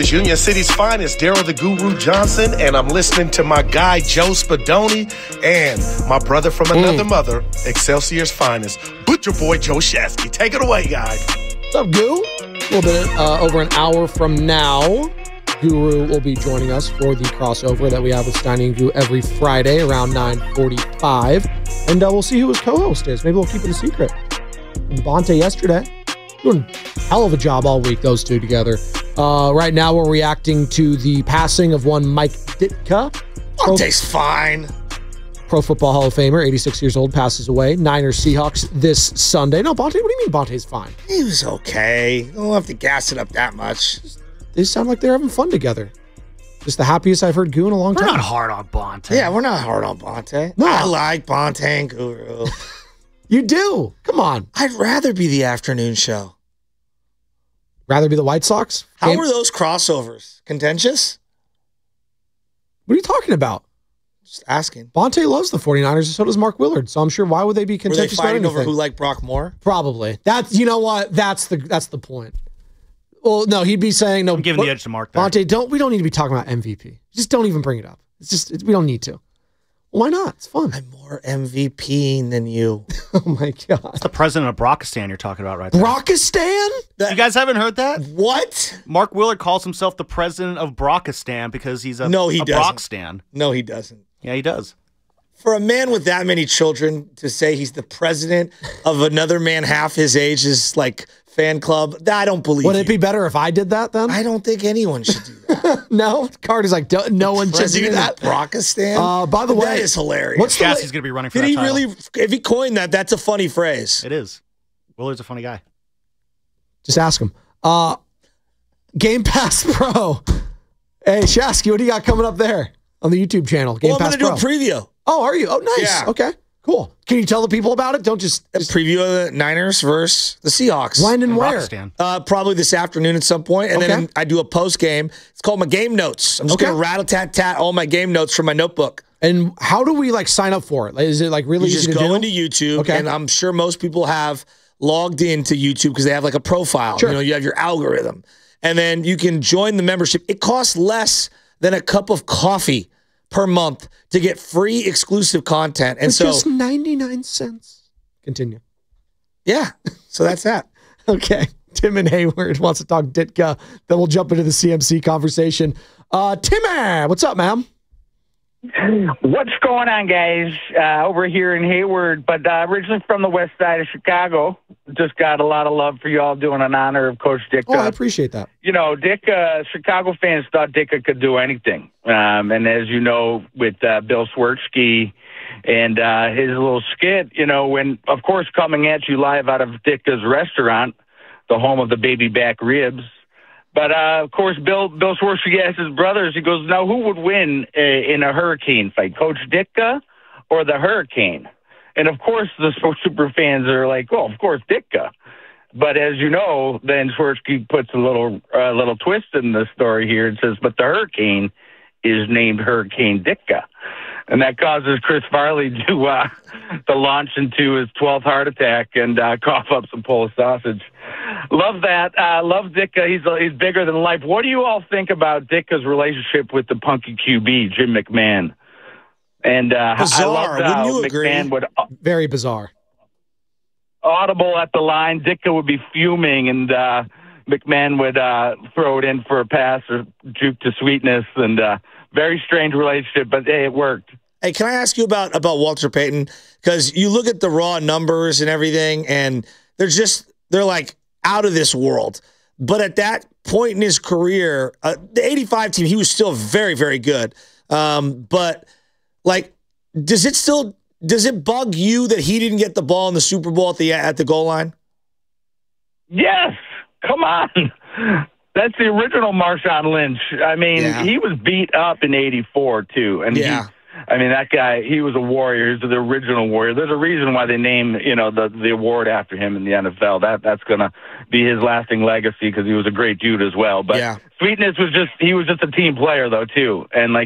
is Union City's finest, Daryl the Guru Johnson, and I'm listening to my guy Joe Spadoni and my brother from another mother, Excelsior's finest, Butcher Boy Joe Shasky. Take it away, guys. What's up, Goo? A little bit over an hour from now, Guru will be joining us for the crossover that we have with Steiny and Goo every Friday around 9:45. And we'll see who his co-host is. Maybe we'll keep it a secret. And Bonte yesterday, doing a hell of a job all week, those two together. Right now, we're reacting to the passing of one Mike Ditka. Bonte's fine. Pro Football Hall of Famer, 86 years old, passes away. Niners Seahawks this Sunday. No, Bonte, what do you mean Bonte's fine? He was okay. Don't have to gas it up that much. They sound like they're having fun together. Just the happiest I've heard Goo in a long time. We're not hard on Bonte. Yeah, we're not hard on Bonte. No. I like Bonte and Guru. You do. Come on. I'd rather be the afternoon show. Rather be the White Sox? How were those crossovers? Contentious? What are you talking about? Just asking. Bonte loves the 49ers, and so does Mark Willard. So I'm sure, why would they be contentious? Were they fighting over who liked Brock more? Probably. That's, you know what? That's the point. Well, no, he'd be saying no. I'm giving the edge to Mark there. Bonte, we don't need to be talking about MVP. Just don't even bring it up. We don't need to. Why not? It's fun. I'm more MVP than you. Oh my God. It's the president of Brockistan you're talking about right there. Brockistan? You guys haven't heard that? What? Mark Willard calls himself the president of Brockistan because he's a doesn't. Brockstan. No, he doesn't. Yeah, he does. For a man with that many children to say he's the president of another man half his age is like fan club, I don't believe Would it be better if I did that then? I don't think anyone should do that. No? Carter's like, no one should do that. Brockistan? By the way, that is hilarious. What's the Cassie's going to be running for Did that he title. really, if he coined that, that's a funny phrase. It is. Willard's a funny guy. Just ask him. Game Pass Pro. Hey, Shasky, what do you got coming up there on the YouTube channel? Game Pass I'm going to Pro. do a preview. Oh, are you? Oh, nice. Yeah. Okay, cool. Can you tell the people about it? Don't just A preview of the Niners versus the Seahawks. When and where? Brockistan. Probably this afternoon at some point. And then I do a post game. It's called my game notes. I'm just going to rattle-tat-tat all my game notes from my notebook. And how do we sign up for it? Is it really You easy just to go do? into YouTube, and I'm sure most people have logged into YouTube because they have a profile. Sure. You know, you have your algorithm. And then you can join the membership. It costs less than a cup of coffee per month to get free exclusive content. And For just 99 cents. Continue. Yeah, so that's that. Okay. Tim and Hayward wants to talk Ditka. Then we'll jump into the CMC conversation. Timmy, what's up, ma'am? What's going on, guys? Over here in Hayward, but originally from the west side of Chicago. Just got a lot of love for y'all doing in honor of Coach Ditka. Oh, I appreciate that. You know, Ditka, Chicago fans thought Ditka could do anything. And as you know, with Bill Swertsky and his little skit, you know, when, of course, coming at you live out of Ditka's restaurant, the home of the baby back ribs. But, of course, Bill Swertsky asked his brothers, he goes, now who would win in a hurricane fight, Coach Ditka or the Hurricane? And, of course, the super fans are like, well, of course, Ditka. But as you know, then Swertsky puts a little twist in the story here and says, but the Hurricane is named Hurricane Ditka. And that causes Chris Farley to launch into his 12th heart attack and cough up some Polish sausage. Love that. Love Ditka. He's bigger than life. What do you all think about Ditka's relationship with the punky QB, Jim McMahon? And bizarre. Wouldn't you agree? McMahon would Very bizarre. audible at the line. Ditka would be fuming, and McMahon would throw it in for a pass or juke to sweetness. And very strange relationship, but hey, it worked. Hey, can I ask you about Walter Payton? Because you look at the raw numbers and everything, and they're like out of this world. But at that point in his career, the 85 team, he was still very, very good. But does it bug you that he didn't get the ball in the Super Bowl at the goal line? Yes, come on. That's the original Marshawn Lynch. I mean, he was beat up in '84 too, and that guy, he was a warrior. He's the original warrior. There's a reason why they named the award after him in the NFL. That's gonna be his lasting legacy because he was a great dude as well. But Sweetness was he was just a team player though too, and